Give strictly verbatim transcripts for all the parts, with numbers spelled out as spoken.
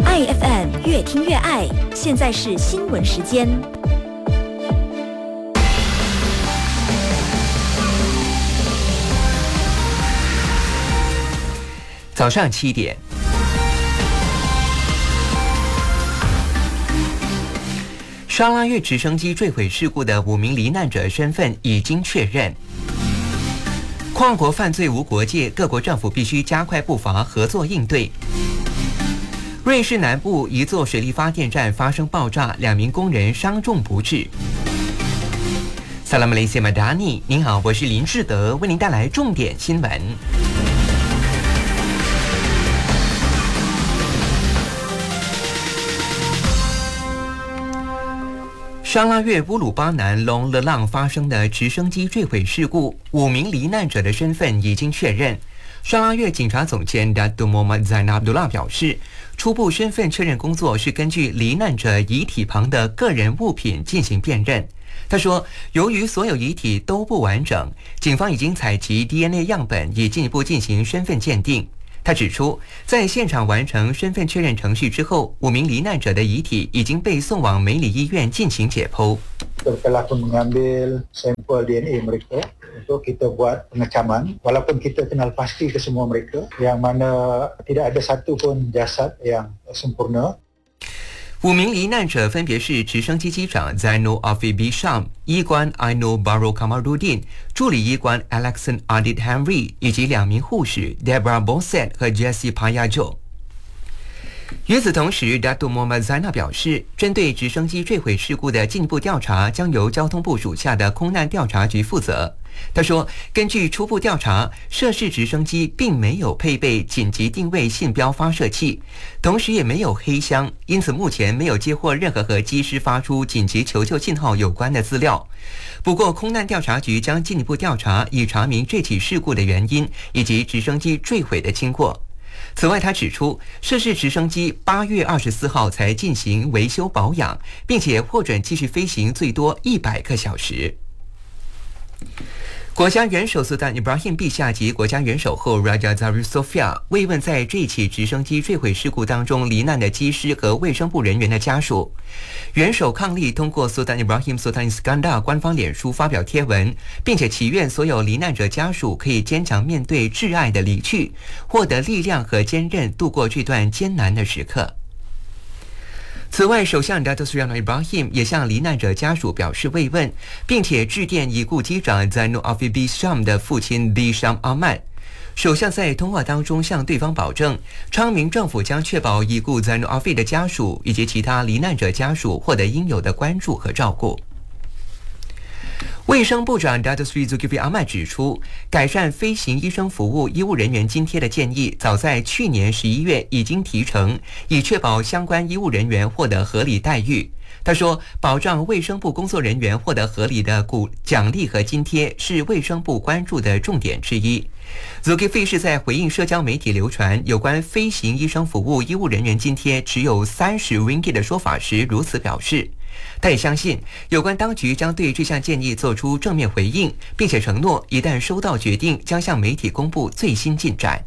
爱 F M 越听越爱，现在是新闻时间。 早上七点，沙拉越直升机坠毁事故的五名罹难者身份已经确认。跨国犯罪无国界，各国政府必须加快步伐，合作应对。瑞士南部一座水力发电站发生爆炸，两名工人伤重不治。萨拉马雷西马达尼，您好，我是林志德，为您带来重点新闻。沙拉越乌鲁巴南隆勒浪发生的直升机坠毁事故，五名罹难者的身份已经确认。沙拉越警察总监 Dato Muhammad Zainal Abdullah 表示，初步身份确认工作是根据罹难者遗体旁的个人物品进行辨认。他说，由于所有遗体都不完整，警方已经采集 D N A 样本，以进一步进行身份鉴定。他指出，在现场完成身份确认程序之后，五名罹难者的遗体已经被送往梅里医院进行解剖。 Telah pun mengambil sampel D N A mereka untuk kita buat pengecaman, walaupun kita kenal pasti ke semua mereka, yang mana tidak ada satu pun jasad yang sempurna。 五名罹难者分别是直升机机长 Zainul Afif Bisham、医官 Ainul Baro Kamaruddin、助理医官 Alexan Adit Henry 以及两名护士 Deborah Bosset 和 Jessie Payajo。与此同时 Dato Muhammad Zainal 表示，针对直升机坠毁事故的进一步调查将由交通部属下的空难调查局负责。他说，根据初步调查，涉事直升机并没有配备紧急定位信标发射器，同时也没有黑箱，因此目前没有接获任何和机师发出紧急求救信号有关的资料。不过，空难调查局将进一步调查，以查明这起事故的原因以及直升机坠毁的经过。此外，他指出，涉事直升机八月二十四号才进行维修保养，并且获准继续飞行最多一百个小时。国家元首苏丹伊布拉欣陛下及国家元首后 Raja Zarif Sofia 慰问在这起直升机坠毁事故当中罹难的机师和卫生部人员的家属。元首伉俪通过苏丹伊布拉欣苏丹伊斯甘达官方脸书发表贴文，并且祈愿所有罹难者家属可以坚强面对挚爱的离去，获得力量和坚韧，度过这段艰难的时刻。此外，首相 Dato Sri Anwar Ibrahim 也向罹难者家属表示慰问，并且致电已故机长 Zainul Afif Bisham 的父亲 Bisham Ahmad。首相在通话当中向对方保证，昌明政府将确保已故 Zainul Afif 的家属以及其他罹难者家属获得应有的关注和照顾。卫生部长 Dato Sri Zulkifli Ahmad 指出，改善飞行医生服务医务人员津贴的建议早在去年十一月已经提成，以确保相关医务人员获得合理待遇。他说，保障卫生部工作人员获得合理的鼓奖励和津贴是卫生部关注的重点之一。Zulkifli 是在回应社交媒体流传有关飞行医生服务医务人员津贴只有三十 ringgit 的说法时如此表示。他也相信有关当局将对这项建议做出正面回应，并且承诺一旦收到决定将向媒体公布最新进展。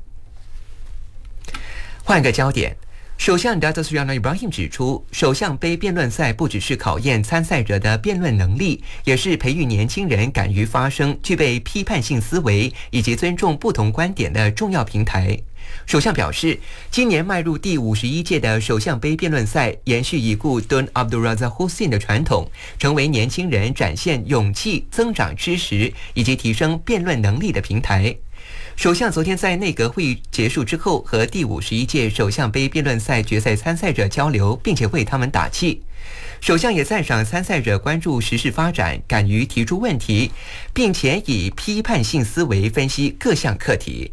换个焦点，首相 Dato Sri Anwar Ibrahim 指出，首相杯辩论赛不只是考验参赛者的辩论能力，也是培育年轻人敢于发声、具备批判性思维以及尊重不同观点的重要平台。首相表示，今年迈入第五十一届的首相杯辩论赛，延续已故 Tun Abdul Razak Hussein 的传统，成为年轻人展现勇气、增长知识以及提升辩论能力的平台。首相昨天在内阁会议结束之后，和第五十一届首相杯辩论赛决赛参赛者交流，并且为他们打气。首相也赞赏参赛者关注时事发展，敢于提出问题，并且以批判性思维分析各项课题。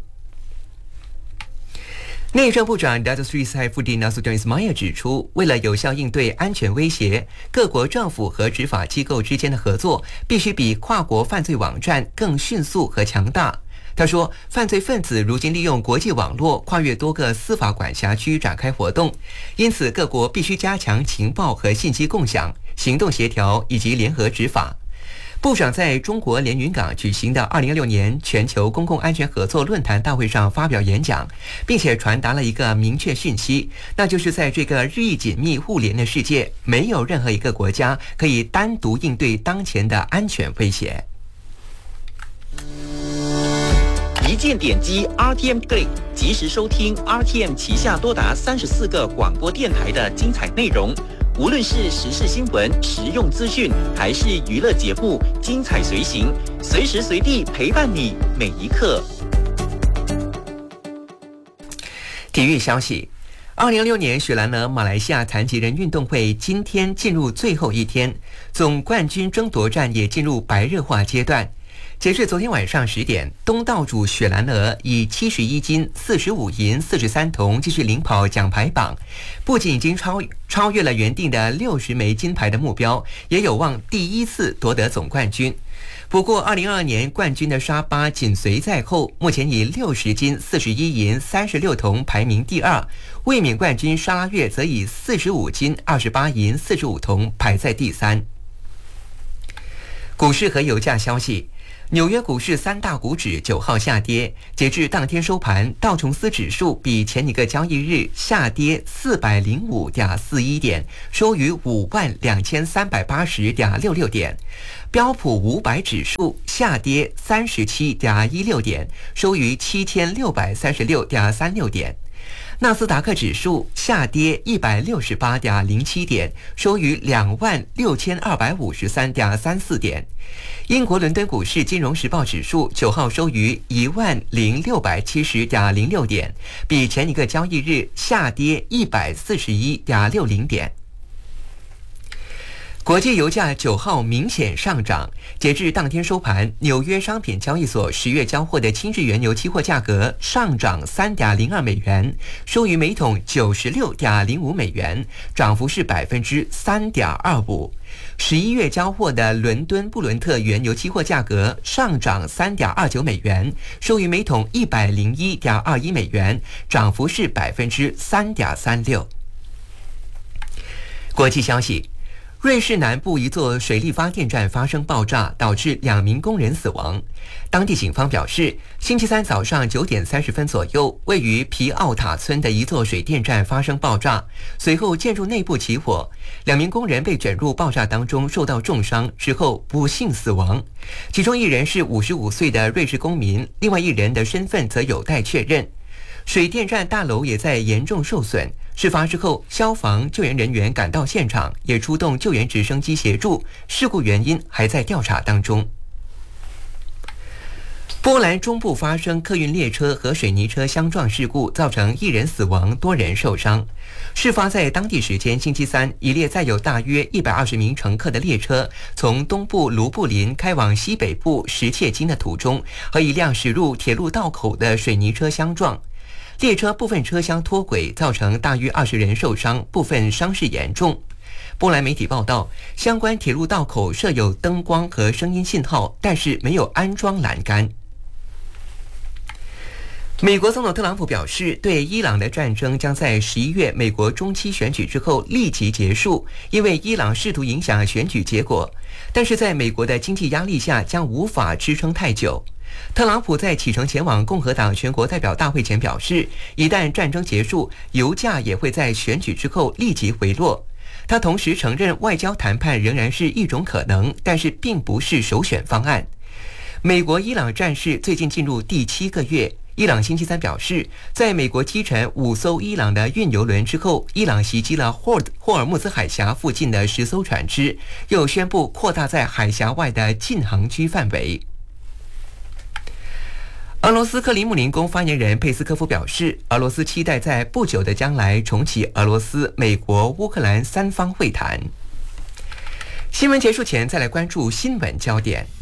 内政部长 Dato Sri Saifuddin Nasution Ismail 指出，为了有效应对安全威胁，各国政府和执法机构之间的合作必须比跨国犯罪网站更迅速和强大。他说，犯罪分子如今利用国际网络跨越多个司法管辖区展开活动，因此各国必须加强情报和信息共享、行动协调以及联合执法。 部长在中国连云港举行的二零二六年全球公共安全合作论坛大会上发表演讲，并且传达了一个明确讯息，那就是在这个日益紧密互联的世界，没有任何一个国家可以单独应对当前的安全威胁。 一键点击 R T M Click， 及时收听 R T M 旗下多达三十四个广播电台的精彩内容。无论是时事新闻、实用资讯，还是娱乐节目，精彩随行，随时随地陪伴你每一刻。 体育消息：二零二六年雪兰莪马来西亚残疾人运动会今天进入最后一天，总冠军争夺战也进入白热化阶段。截至昨天晚上十点，东道主雪兰莪以七十一金、四十五银、四十三铜继续领跑奖牌榜，不仅已经超超越了原定的六十枚金牌的目标，也有望第一次夺得总冠军。不过，二零二二年冠军的沙巴紧随在后，目前以六十金、四十一银、三十六铜排名第二。卫冕冠军沙拉越则以四十五金、二十八银、四十五铜排在第三。股市和油价消息。纽约股市三大股指九号下跌，截至当天收盘，道琼斯指数比前一个交易日下跌四百零五点四一点，收于五万两千三百八十点六六点；标普五百指数下跌三十七点一六点，收于七千六百三十六点三六点。纳斯达克指数下跌一百六十八点零七点，收于两万六千二百五十三点三四点。英国伦敦股市金融时报指数九号收于一万零六百七十点零六点，比前一个交易日下跌一百四十一点六零点。国际油价九号明显上涨，截至当天收盘，纽约商品交易所十月交货的轻质原油期货价格上涨三点零二美元，收于每桶九十六点零五美元，涨幅是百分之三点二五。十一月交货的伦敦布伦特原油期货价格上涨三点二九美元，收于每桶一百零一点二一美元，涨幅是百分之三点三六。国际消息。瑞士南部一座水力发电站发生爆炸，导致两名工人死亡。当地警方表示，星期三早上九点三十分左右，位于皮奥塔村的一座水电站发生爆炸，随后建筑内部起火，两名工人被卷入爆炸当中，受到重伤，之后不幸死亡。其中一人是五十五岁的瑞士公民，另外一人的身份则有待确认。水电站大楼也在严重受损。事发之后，消防救援人员赶到现场，也出动救援直升机协助。事故原因还在调查当中。波兰中部发生客运列车和水泥车相撞事故，造成一人死亡，多人受伤。事发在当地时间星期三，一列载有大约一百二十名乘客的列车从东部卢布林开往西北部什切金的途中，和一辆驶入铁路道口的水泥车相撞。列车部分车厢脱轨，造成大约二十人受伤，部分伤势严重。波兰媒体报道，相关铁路道口设有灯光和声音信号，但是没有安装栏杆。美国总统特朗普表示，对伊朗的战争将在十一月美国中期选举之后立即结束，因为伊朗试图影响选举结果，但是在美国的经济压力下将无法支撑太久。特朗普在启程前往共和党全国代表大会前表示，一旦战争结束，油价也会在选举之后立即回落。他同时承认外交谈判仍然是一种可能，但是并不是首选方案。美国伊朗战事最近进入第七个月，伊朗星期三表示，在美国击沉五艘伊朗的运油轮之后，伊朗袭击了霍尔霍尔木兹海峡附近的十艘船只，又宣布扩大在海峡外的禁航区范围。俄罗斯克里姆林宫发言人佩斯科夫表示，俄罗斯期待在不久的将来重启俄罗斯、美国、乌克兰三方会谈。新闻结束前，再来关注新闻焦点。